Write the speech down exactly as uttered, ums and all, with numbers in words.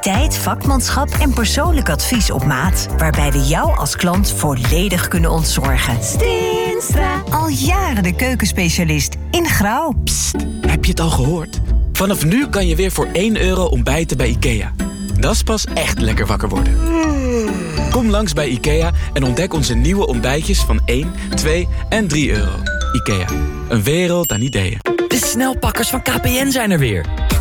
Tijd, vakmanschap en persoonlijk advies op maat. Waarbij we jou als klant volledig kunnen ontzorgen. Steenstra. Al jaren de keukenspecialist in Grauw. Psst, heb je het al gehoord? Vanaf nu kan je weer voor één euro ontbijten bij IKEA. Dat is pas echt lekker wakker worden. Kom langs bij IKEA en ontdek onze nieuwe ontbijtjes van één, twee en drie euro. IKEA, een wereld aan ideeën. De snelpakkers van K P N zijn er weer.